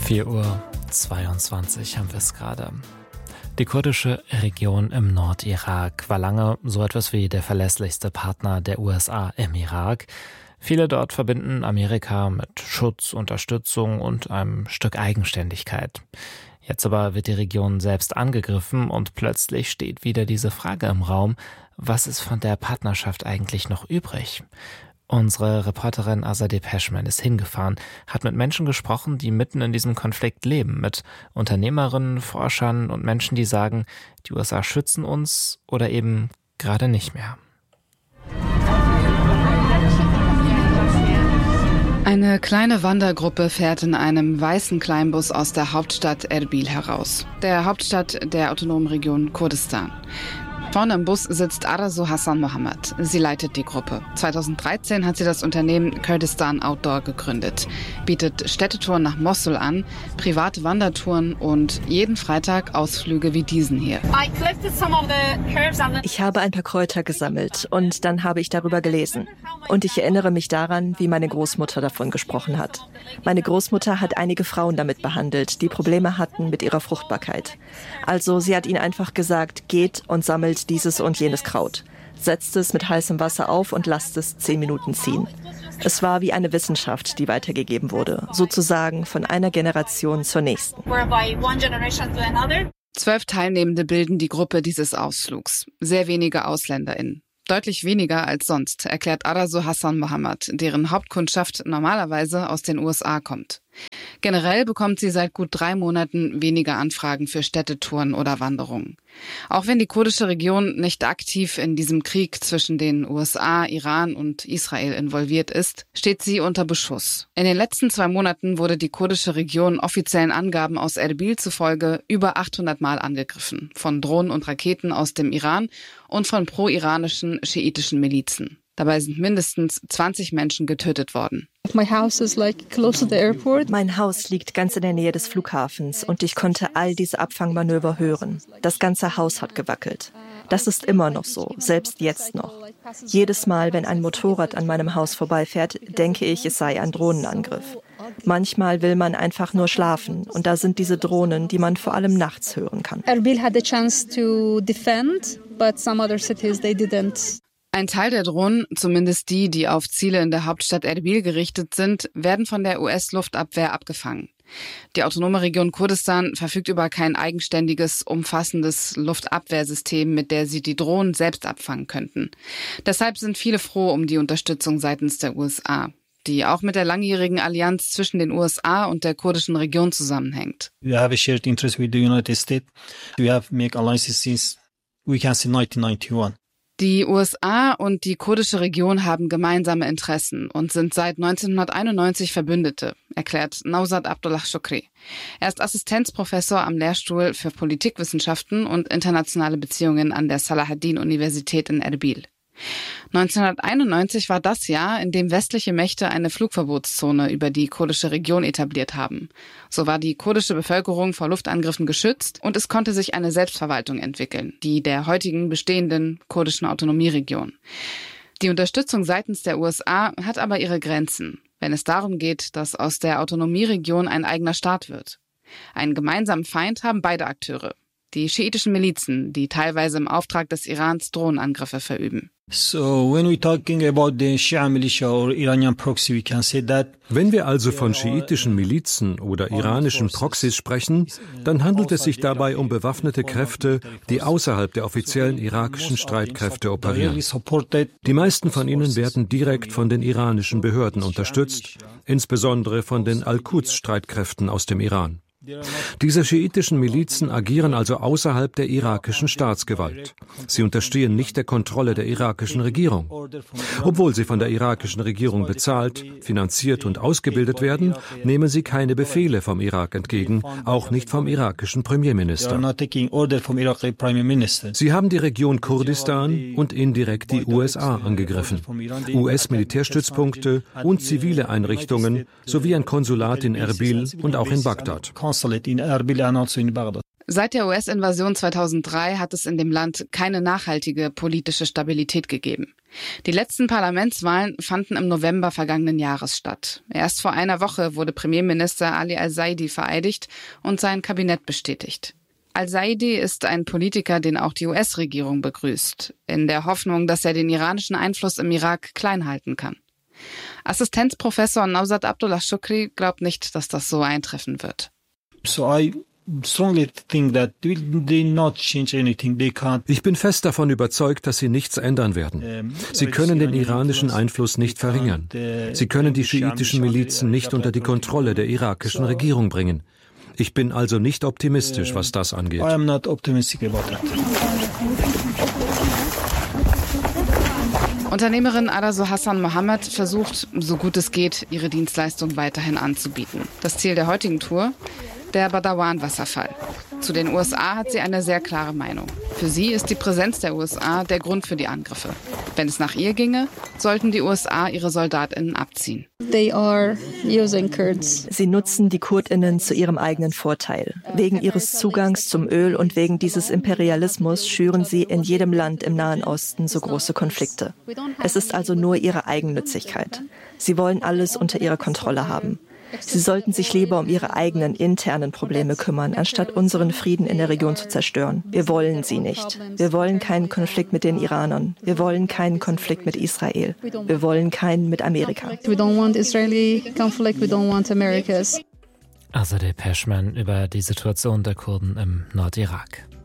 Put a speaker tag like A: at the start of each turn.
A: 4:22 Uhr haben wir es gerade. Die kurdische Region im Nordirak war lange so etwas wie der verlässlichste Partner der USA im Irak. Viele dort verbinden Amerika mit Schutz, Unterstützung und einem Stück Eigenständigkeit. Jetzt aber wird die Region selbst angegriffen und plötzlich steht wieder diese Frage im Raum: Was ist von der Partnerschaft eigentlich noch übrig? Unsere Reporterin Azadeh Peschman ist hingefahren, hat mit Menschen gesprochen, die mitten in diesem Konflikt leben, mit Unternehmerinnen, Forschern und Menschen, die sagen, die USA schützen uns oder eben gerade nicht mehr.
B: Eine kleine Wandergruppe fährt in einem weißen Kleinbus aus der Hauptstadt Erbil heraus, der Hauptstadt der autonomen Region Kurdistan. Vorne im Bus sitzt Arazu Hassan Mohammed. Sie leitet die Gruppe. 2013 hat sie das Unternehmen Kurdistan Outdoor gegründet, bietet Städtetouren nach Mosul an, private Wandertouren und jeden Freitag Ausflüge wie diesen hier.
C: Ich habe ein paar Kräuter gesammelt und dann habe ich darüber gelesen. Und ich erinnere mich daran, wie meine Großmutter davon gesprochen hat. Meine Großmutter hat einige Frauen damit behandelt, die Probleme hatten mit ihrer Fruchtbarkeit. Also sie hat ihnen einfach gesagt, geht und sammelt dieses und jenes Kraut. Setzt es mit heißem Wasser auf und lasst es 10 Minuten ziehen. Es war wie eine Wissenschaft, die weitergegeben wurde, sozusagen von einer Generation zur nächsten.
B: 12 Teilnehmende bilden die Gruppe dieses Ausflugs. Sehr wenige AusländerInnen. Deutlich weniger als sonst, erklärt Arazu Hassan Mohammed, deren Hauptkundschaft normalerweise aus den USA kommt. Generell bekommt sie seit gut 3 Monaten weniger Anfragen für Städtetouren oder Wanderungen. Auch wenn die kurdische Region nicht aktiv in diesem Krieg zwischen den USA, Iran und Israel involviert ist, steht sie unter Beschuss. In den letzten 2 Monaten wurde die kurdische Region offiziellen Angaben aus Erbil zufolge über 800 Mal angegriffen, von Drohnen und Raketen aus dem Iran und von pro-iranischen schiitischen Milizen. Dabei sind mindestens 20 Menschen getötet worden.
C: Mein Haus liegt ganz in der Nähe des Flughafens und ich konnte all diese Abfangmanöver hören. Das ganze Haus hat gewackelt. Das ist immer noch so, selbst jetzt noch. Jedes Mal, wenn ein Motorrad an meinem Haus vorbeifährt, denke ich, es sei ein Drohnenangriff. Manchmal will man einfach nur schlafen und da sind diese Drohnen, die man vor allem nachts hören kann.
D: Erbil had a chance to defend, but some other cities they didn't.
B: Ein Teil der Drohnen, zumindest die, die auf Ziele in der Hauptstadt Erbil gerichtet sind, werden von der US-Luftabwehr abgefangen. Die autonome Region Kurdistan verfügt über kein eigenständiges, umfassendes Luftabwehrsystem, mit der sie die Drohnen selbst abfangen könnten. Deshalb sind viele froh um die Unterstützung seitens der USA, die auch mit der langjährigen Allianz zwischen den USA und der kurdischen Region zusammenhängt.
E: We have a shared interest with the United States. We have made alliances since we can say 1991.
B: Die USA und die kurdische Region haben gemeinsame Interessen und sind seit 1991 Verbündete, erklärt Nausad Abdullah Shukri. Er ist Assistenzprofessor am Lehrstuhl für Politikwissenschaften und internationale Beziehungen an der Salahaddin-Universität in Erbil. 1991 war das Jahr, in dem westliche Mächte eine Flugverbotszone über die kurdische Region etabliert haben. So war die kurdische Bevölkerung vor Luftangriffen geschützt und es konnte sich eine Selbstverwaltung entwickeln, die der heutigen bestehenden kurdischen Autonomieregion. Die Unterstützung seitens der USA hat aber ihre Grenzen, wenn es darum geht, dass aus der Autonomieregion ein eigener Staat wird. Einen gemeinsamen Feind haben beide Akteure: die schiitischen Milizen, die teilweise im Auftrag des Irans Drohnenangriffe verüben.
E: So when we talking about the Shia militia or Iranian proxy, we can say that.
F: Wenn wir also von schiitischen Milizen oder iranischen Proxys sprechen, dann handelt es sich dabei um bewaffnete Kräfte, die außerhalb der offiziellen irakischen Streitkräfte operieren. Die meisten von ihnen werden direkt von den iranischen Behörden unterstützt, insbesondere von den Al-Quds-Streitkräften aus dem Iran. Diese schiitischen Milizen agieren also außerhalb der irakischen Staatsgewalt. Sie unterstehen nicht der Kontrolle der irakischen Regierung. Obwohl sie von der irakischen Regierung bezahlt, finanziert und ausgebildet werden, nehmen sie keine Befehle vom Irak entgegen, auch nicht vom irakischen Premierminister. Sie haben die Region Kurdistan und indirekt die USA angegriffen. US-Militärstützpunkte und zivile Einrichtungen sowie ein Konsulat in Erbil und auch in Bagdad.
B: Seit der US-Invasion 2003 hat es in dem Land keine nachhaltige politische Stabilität gegeben. Die letzten Parlamentswahlen fanden im November vergangenen Jahres statt. Erst vor einer Woche wurde Premierminister Ali al-Zaidi vereidigt und sein Kabinett bestätigt. Al-Zaidi ist ein Politiker, den auch die US-Regierung begrüßt, in der Hoffnung, dass er den iranischen Einfluss im Irak klein halten kann. Assistenzprofessor Nawzat Abdullah Shukri glaubt nicht, dass das so eintreffen wird.
F: Ich bin fest davon überzeugt, dass sie nichts ändern werden. Sie können den iranischen Einfluss nicht verringern. Sie können die schiitischen Milizen nicht unter die Kontrolle der irakischen Regierung bringen. Ich bin also nicht optimistisch, was das angeht.
B: Unternehmerin Arazu Hassan Mohammed versucht, so gut es geht, ihre Dienstleistung weiterhin anzubieten. Das Ziel der heutigen Tour? Der Badawan-Wasserfall. Zu den USA hat sie eine sehr klare Meinung. Für sie ist die Präsenz der USA der Grund für die Angriffe. Wenn es nach ihr ginge, sollten die USA ihre SoldatInnen abziehen.
D: They are using Kurds.
C: Sie nutzen die KurdInnen zu ihrem eigenen Vorteil. Wegen ihres Zugangs zum Öl und wegen dieses Imperialismus schüren sie in jedem Land im Nahen Osten so große Konflikte. Es ist also nur ihre Eigennützigkeit. Sie wollen alles unter ihrer Kontrolle haben. Sie sollten sich lieber um ihre eigenen internen Probleme kümmern, anstatt unseren Frieden in der Region zu zerstören. Wir wollen sie nicht. Wir wollen keinen Konflikt mit den Iranern. Wir wollen keinen Konflikt mit Israel. Wir wollen keinen mit Amerika.
D: We don't want Israeli conflict. We don't want America's.
A: Azadeh Peschman über die Situation der Kurden im Nordirak.